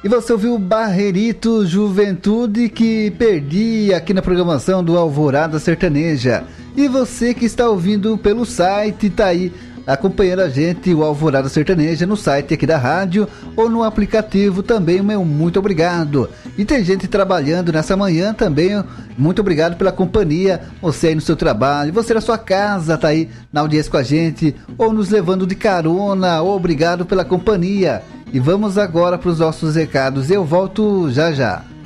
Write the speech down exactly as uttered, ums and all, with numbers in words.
E você ouviu Barrerito Juventude, que perdi aqui na programação do Alvorada Sertaneja. E você que está ouvindo pelo site, tá aí acompanhando a gente, o Alvorada Sertaneja, no site aqui da rádio ou no aplicativo também, meu muito obrigado. E tem gente trabalhando nessa manhã também, muito obrigado pela companhia, você aí no seu trabalho, você na sua casa, tá aí na audiência com a gente, ou nos levando de carona, obrigado pela companhia. E vamos agora para os nossos recados, eu volto já já.